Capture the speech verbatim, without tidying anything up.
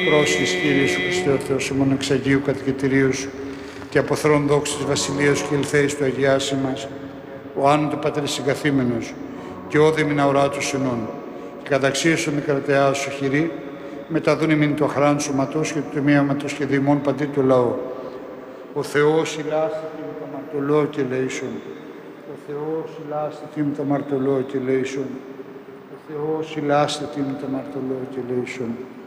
πρόσχης, Κύριε Ιησού Χριστέ, ο Θεός ημών εξ Αγίου Κατοικητηρίου σου και από θρόν δόξης της Βασιλείας σου και ελθέης του αγιάσει μας, ο άνω του Πατρί συγκαθήμενος και όδη μην αουρά του συνών, και καταξίωσον η κρατεά σου χειρή, μεταδούν ημίν το αχράν σου ματός και του τιμίαματος και δημών παντί του λαού. Ο Θεός ηλάστη τιμ το μαρτωλό και λέησον. Ο Θεός ηλάστη τιμ το μαρτωλό και λέησον. Ο Θεός ηλάστη τιμ το μαρτωλό και λέησον.